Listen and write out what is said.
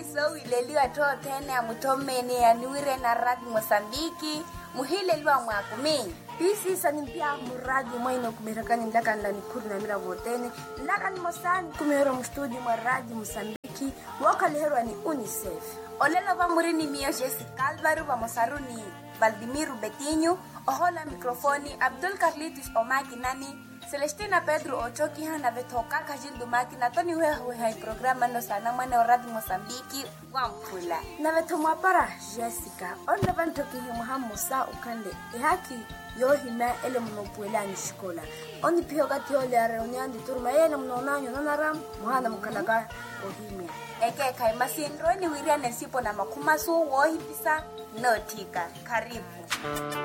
so ileliwa to tene amutomene ya niwire na radi Mosambiki muhile liwa mwakumi bisi sanimpia muradi mwaino kumirakani ndaka ndani kuri na mira votene ndaka ni mosani kumihero mstudi mwaradi Mosambiki waka liherwa ni UNICEF olelo va murini mio Jessica Alvaro va Mosaruni Valdimiru Betinho ohola mikrofoni Abdul Carlitos Omaki nani Celestina Pedro Ochoki hana vetoka kajildu maki na toni wewe hai programa no sana mwana oradi Mosambiki wampula na vetomwa para Jessica onda vantoki Muhammad Musa ukande haki yohina ele mnopuela ni shikola oni pio gati ole areonyandi turma yele mnonanyo nanaram muhana mukalaga ohime eke kai masindro ni wiria nesipo na makumasu wohipisa notika karibu